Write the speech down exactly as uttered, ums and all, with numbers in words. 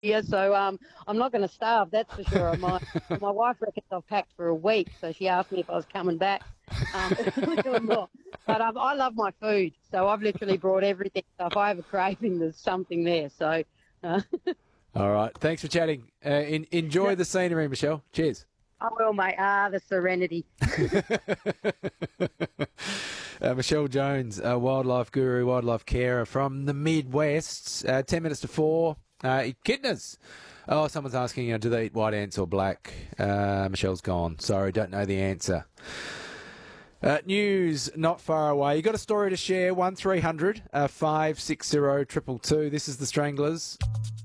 Yeah, so um, I'm not going to starve, that's for sure. My my wife reckons I've packed for a week, so she asked me if I was coming back um, early or not. But um, I love my food, so I've literally brought everything. So if I have a craving, there's something there. So uh, All right. Thanks for chatting. Uh, in, enjoy yeah, the scenery, Michelle. Cheers. I will, mate. Ah, the serenity. uh, Michelle Jones, a wildlife guru, wildlife carer from the Midwest. Uh, ten minutes to four. Uh, echidnas. Oh, someone's asking, uh, do they eat white ants or black? Uh, Michelle's gone. Sorry, don't know the answer. Uh, news not far away. You got a story to share? one three hundred, uh, five six zero, two two two. This is the Stranglers.